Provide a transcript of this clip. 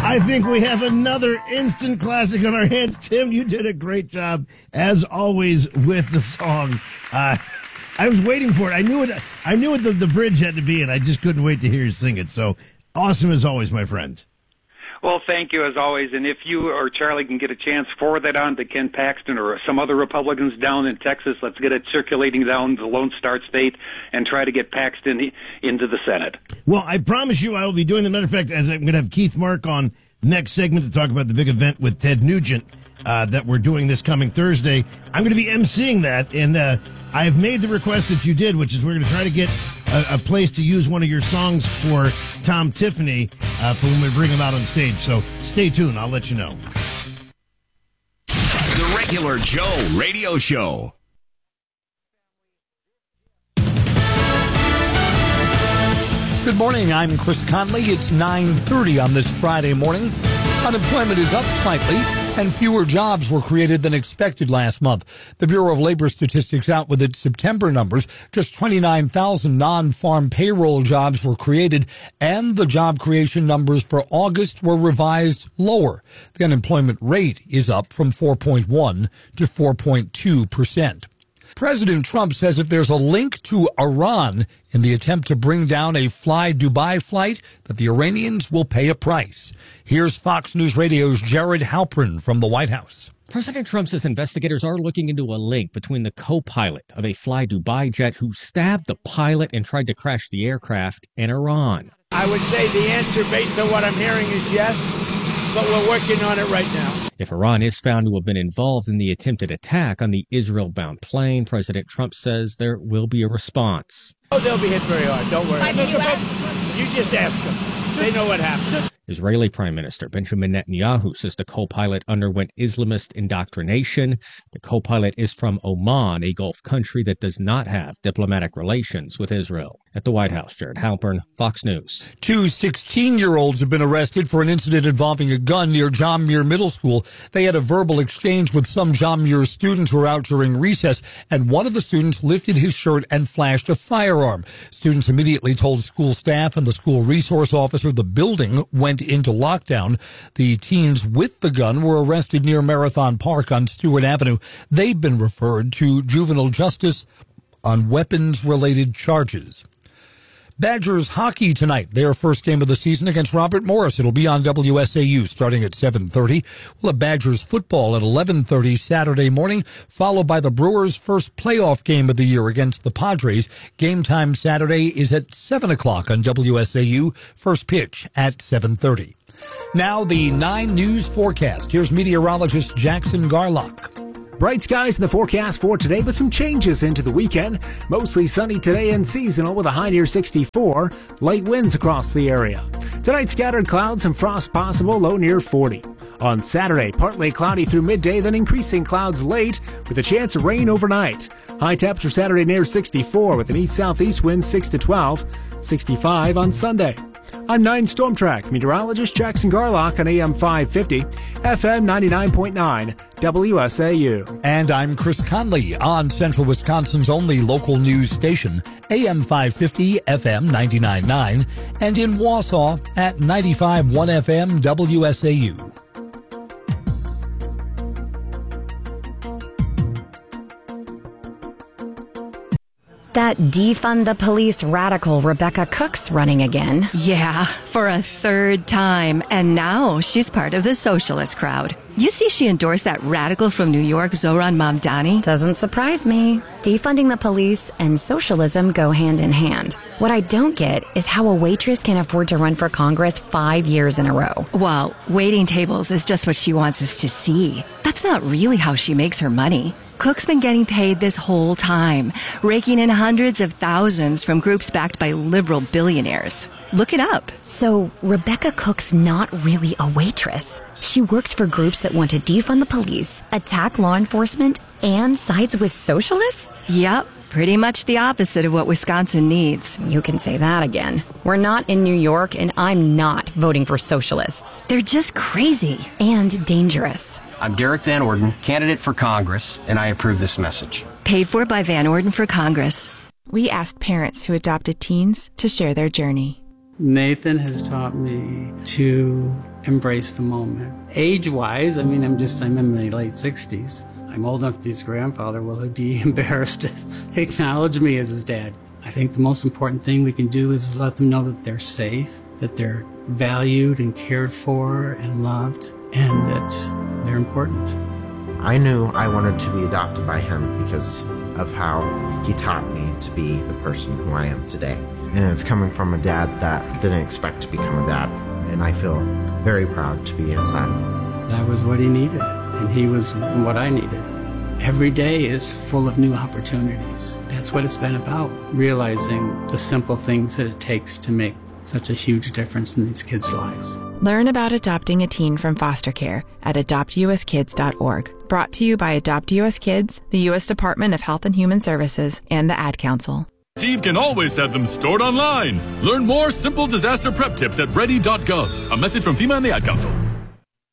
I think we have another instant classic on our hands. Tim, you did a great job, as always, with the song. I was waiting for it. I knew what the bridge had to be, and I just couldn't wait to hear you sing it. So awesome as always, my friend. Well, thank you as always. And if you or Charlie can get a chance, forward that on to Ken Paxton or some other Republicans down in Texas. Let's get it circulating down the Lone Star State and try to get Paxton into the Senate. Well, I promise you I will be doing the matter of fact, as I'm going to have Keith Mark on next segment to talk about the big event with Ted Nugent that we're doing this coming Thursday. I'm going to be emceeing that, and I've made the request that you did, which is we're going to try to get a place to use one of your songs for Tom Tiffany for when we bring him out on stage. So stay tuned. I'll let you know. The Regular Joe Radio Show. Good morning. I'm Chris Conley. It's 9:30 on this Friday morning. Unemployment is up slightly, and fewer jobs were created than expected last month. The Bureau of Labor Statistics out with its September numbers. Just 29,000 non-farm payroll jobs were created, and the job creation numbers for August were revised lower. The unemployment rate is up from 4.1 to 4.2%. President Trump says if there's a link to Iran in the attempt to bring down a Fly Dubai flight, that the Iranians will pay a price. Here's Fox News Radio's Jared Halpern from the White House. President Trump says investigators are looking into a link between the co-pilot of a Fly Dubai jet who stabbed the pilot and tried to crash the aircraft and Iran. I would say the answer, based on what I'm hearing, is yes, but we're working on it right now. If Iran is found to have been involved in the attempted attack on the Israel-bound plane, President Trump says there will be a response. Oh, they'll be hit very hard. Don't worry. You just ask them. They know what happened. Israeli Prime Minister Benjamin Netanyahu says the co-pilot underwent Islamist indoctrination. The co-pilot is from Oman, a Gulf country that does not have diplomatic relations with Israel. At the White House, Jared Halpern, Fox News. 2 16-year-olds have been arrested for an incident involving a gun near John Muir Middle School. They had a verbal exchange with some John Muir students who were out during recess, and one of the students lifted his shirt and flashed a firearm. Students immediately told school staff and the school resource officer. The building went into lockdown. The teens with the gun were arrested near Marathon Park on Stewart Avenue. They've been referred to juvenile justice on weapons-related charges. Badgers hockey tonight, their first game of the season against Robert Morris. It'll be on WSAU starting at 7:30. We'll have Badgers football at 11:30 Saturday morning, followed by the Brewers' first playoff game of the year against the Padres. Game time Saturday is at 7 o'clock on WSAU, first pitch at 7:30. Now the 9 News forecast. Here's meteorologist Jackson Garlock. Bright skies in the forecast for today, but some changes into the weekend. Mostly sunny today and seasonal with a high near 64. Light winds across the area. Tonight, scattered clouds and frost possible, low near 40. On Saturday, partly cloudy through midday, then increasing clouds late with a chance of rain overnight. High temperature Saturday near 64 with an east-southeast wind 6 to 12. 65 on Sunday. I'm 9 Storm Track meteorologist Jackson Garlock on AM 550, FM 99.9, WSAU. And I'm Chris Conley on Central Wisconsin's only local news station, AM 550, FM 99.9, and in Wausau at 95.1 FM, WSAU. That defund the police radical Rebecca Cook's running again. Yeah, for a third time. And now she's part of the socialist crowd. You see she endorsed that radical from New York, Zohran Mamdani? Doesn't surprise me. Defunding the police and socialism go hand in hand. What I don't get is how a waitress can afford to run for Congress 5 years in a row. Well, waiting tables is just what she wants us to see. That's not really how she makes her money. Cook's been getting paid this whole time, raking in hundreds of thousands from groups backed by liberal billionaires. Look it up. So Rebecca Cook's not really a waitress. She works for groups that want to defund the police, attack law enforcement, and sides with socialists? Yep. Pretty much the opposite of what Wisconsin needs. You can say that again. We're not in New York, and I'm not voting for socialists. They're just crazy. And dangerous. I'm Derek Van Orden, candidate for Congress, and I approve this message. Paid for by Van Orden for Congress. We asked parents who adopted teens to share their journey. Nathan has taught me to embrace the moment. Age-wise, I'm in my late 60s. I'm old enough to be his grandfather. Will he be embarrassed to acknowledge me as his dad? I think the most important thing we can do is let them know that they're safe, that they're valued and cared for and loved, and that they're important. I knew I wanted to be adopted by him because of how he taught me to be the person who I am today. And it's coming from a dad that didn't expect to become a dad, and I feel very proud to be his son. That was what he needed, and he was what I needed. Every day is full of new opportunities. That's what it's been about, realizing the simple things that it takes to make such a huge difference in these kids' lives. Learn about adopting a teen from foster care at adoptuskids.org. Brought to you by Adopt US Kids, the U.S. Department of Health and Human Services, and the Ad Council. Steve can always have them stored online. Learn more simple disaster prep tips at ready.gov. A message from FEMA and the Ad Council.